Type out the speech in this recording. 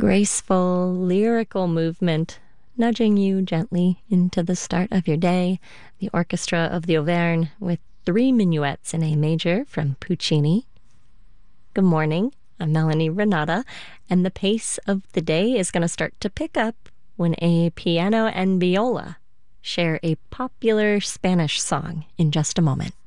graceful, lyrical movement, nudging you gently into the start of your day. The Orchestra of the Auvergne with three minuets in A major from Puccini. Good morning, I'm Melanie Renata, and the pace of the day is going to start to pick up when a piano and viola share a popular Spanish song in just a moment.